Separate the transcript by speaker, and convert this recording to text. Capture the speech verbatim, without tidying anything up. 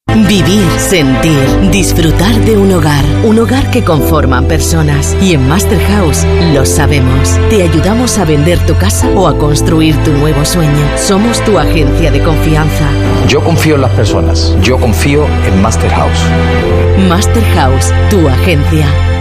Speaker 1: Vivir, sentir, disfrutar de un hogar. Un hogar que conforman personas. Y en Master House lo sabemos. Te ayudamos a vender tu casa o a construir tu nuevo sueño. Somos tu agencia de confianza.
Speaker 2: Yo confío en las personas. Yo confío en Master House.
Speaker 1: Master House, tu agencia.